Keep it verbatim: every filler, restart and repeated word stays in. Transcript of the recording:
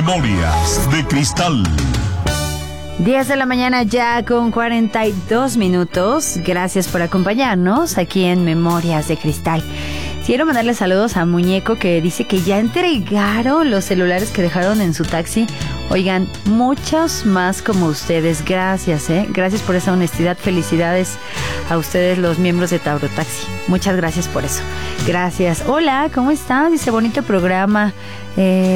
Memorias de Cristal. diez de la mañana ya con cuarenta y dos minutos. Gracias por acompañarnos aquí en Memorias de Cristal. Quiero mandarle saludos a Muñeco, que dice que ya entregaron los celulares que dejaron en su taxi. Oigan, muchos más como ustedes. Gracias, ¿eh? Gracias por esa honestidad. Felicidades a ustedes, los miembros de Tauro Taxi. Muchas gracias por eso. Gracias. Hola, ¿cómo estás? Dice, bonito programa. Eh...